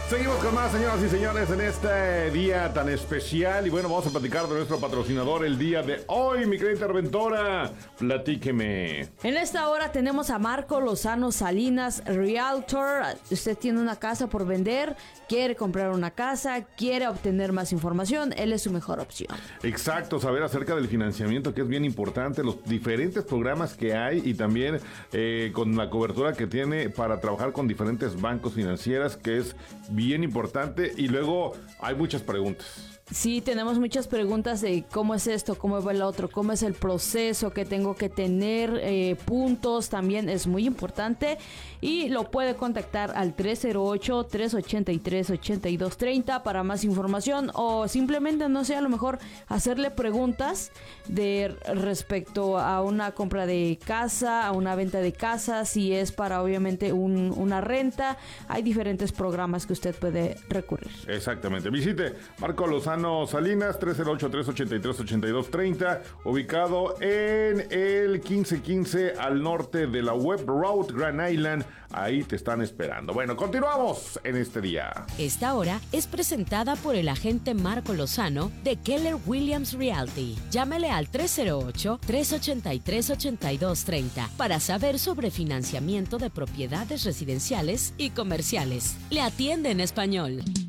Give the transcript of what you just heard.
Seguimos con más, señoras y señores, en este día tan especial. Y bueno, vamos a platicar de nuestro patrocinador el día de hoy, mi querida interventora. Platíqueme. En esta hora tenemos a Marco Lozano Salinas, Realtor. Usted tiene una casa por vender, quiere comprar una casa, quiere obtener más información, él es su mejor opción. Exacto, saber acerca del financiamiento, que es bien importante, los diferentes programas que hay y también con la cobertura que tiene para trabajar con diferentes bancos financieras, que es bien importante. Y luego hay muchas preguntas. Sí, tenemos muchas preguntas de cómo es esto, cómo va el otro, cómo es el proceso que tengo que tener, puntos también es muy importante, y lo puede contactar al 308-383-8230 para más información, o simplemente, no sé, a lo mejor hacerle preguntas de respecto a una compra de casa, a una venta de casa, si es para obviamente una renta. Hay diferentes programas que usted puede recurrir. Exactamente, visite Marco Lozano Salinas, 308-383-8230, ubicado en el 1515 al norte de la Webb Road, Grand Island. Ahí te están esperando. Bueno, continuamos en este día. Esta hora es presentada por el agente Marco Lozano de Keller Williams Realty. Llámele al 308-383-8230 para saber sobre financiamiento de propiedades residenciales y comerciales. Le atiende en español.